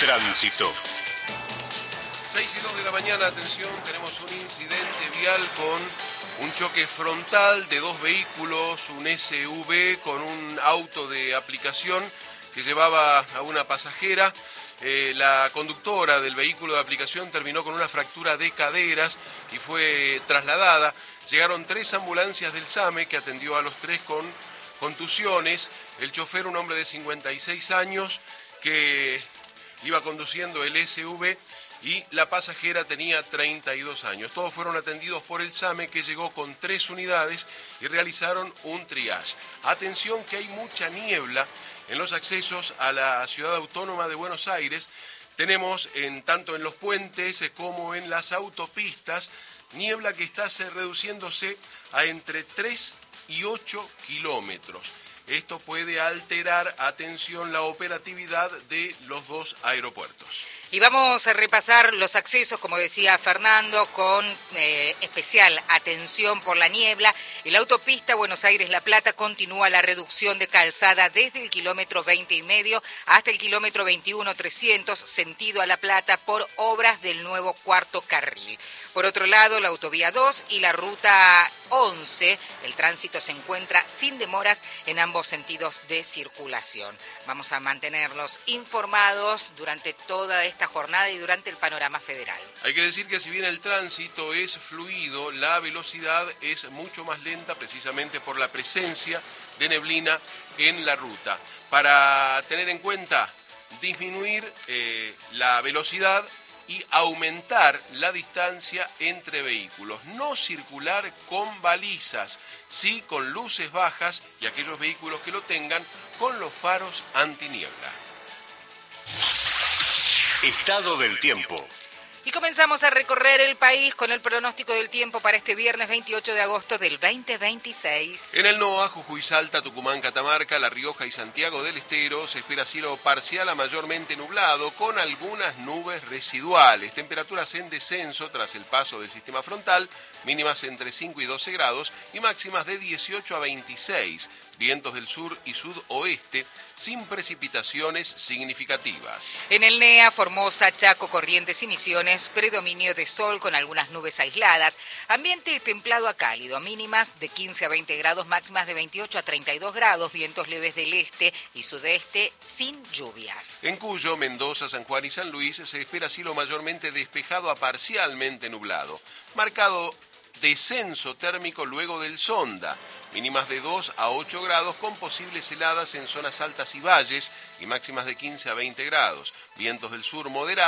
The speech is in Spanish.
Tránsito. 6:02 de la mañana, atención, tenemos un incidente vial con un choque frontal de dos vehículos, un SUV con un auto de aplicación que llevaba a una pasajera. La conductora del vehículo de aplicación terminó con una fractura de caderas y fue trasladada. Llegaron 3 ambulancias del SAME que atendió a los 3 con contusiones. El chofer, un hombre de 56 años que iba conduciendo el SUV, y la pasajera tenía 32 años. Todos fueron atendidos por el SAME, que llegó con 3 unidades y realizaron un triage. Atención que hay mucha niebla en los accesos a la ciudad autónoma de Buenos Aires. Tenemos tanto en los puentes como en las autopistas niebla que está reduciéndose a entre 3 y 8 kilómetros. Esto puede alterar, atención, la operatividad de los 2 aeropuertos. Y vamos a repasar los accesos, como decía Fernando, con especial atención por la niebla. En la autopista Buenos Aires-La Plata continúa la reducción de calzada desde el kilómetro 20,5 hasta el kilómetro 21,300, sentido a La Plata, por obras del nuevo cuarto carril. Por otro lado, la autovía 2 y la ruta 11, el tránsito se encuentra sin demoras en ambos sentidos de circulación. Vamos a mantenerlos informados durante toda esta jornada y durante el panorama federal. Hay que decir que si bien el tránsito es fluido, la velocidad es mucho más lenta precisamente por la presencia de neblina en la ruta. Para tener en cuenta, disminuir la velocidad y aumentar la distancia entre vehículos. No circular con balizas, sí con luces bajas, y aquellos vehículos que lo tengan con los faros antiniebla. Estado del tiempo. Y comenzamos a recorrer el país con el pronóstico del tiempo para este viernes 28 de agosto del 2026. En el NOA, Jujuy, Salta, Tucumán, Catamarca, La Rioja y Santiago del Estero se espera cielo parcial a mayormente nublado con algunas nubes residuales. Temperaturas en descenso tras el paso del sistema frontal, mínimas entre 5 y 12 grados y máximas de 18 a 26. Vientos del sur y sudoeste sin precipitaciones significativas. En el NEA, Formosa, Chaco, Corrientes y Misiones, predominio de sol con algunas nubes aisladas. Ambiente templado a cálido, mínimas de 15 a 20 grados, máximas de 28 a 32 grados, vientos leves del este y sudeste sin lluvias. En Cuyo, Mendoza, San Juan y San Luis se espera cielo mayormente despejado a parcialmente nublado. Marcado descenso térmico luego del Sonda, mínimas de 2 a 8 grados con posibles heladas en zonas altas y valles y máximas de 15 a 20 grados. Vientos del sur moderados.